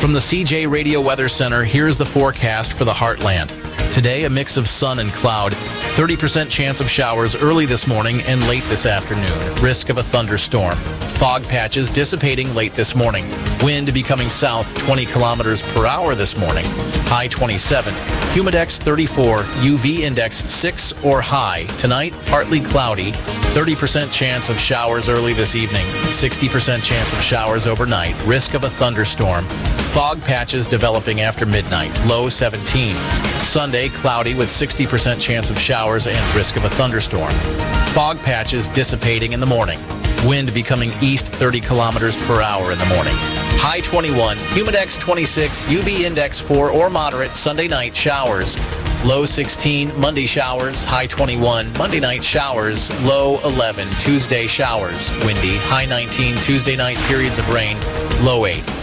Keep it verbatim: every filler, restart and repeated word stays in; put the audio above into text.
From the C J Radio Weather Center, here's the forecast for the Heartland. Today, a mix of sun and cloud. thirty percent chance of showers early this morning and late this afternoon. Risk of a thunderstorm. Fog patches dissipating late this morning. Wind becoming south twenty kilometers per hour this morning. High twenty-seven. Humidex thirty-four. U V index six or high. Tonight, partly cloudy. thirty percent chance of showers early this evening. sixty percent chance of showers overnight. Risk of a thunderstorm. Fog patches developing after midnight. Low seventeen. Sunday, cloudy with sixty percent chance of showers and risk of a thunderstorm. Fog patches dissipating in the morning. Wind becoming east thirty kilometers per hour in the morning. High twenty-one. Humidex twenty-six. U V index four or moderate. Sunday night showers. Low sixteen. Monday showers. High twenty-one. Monday night showers. Low eleven. Tuesday showers. Windy. High nineteen. Tuesday night periods of rain. Low eight.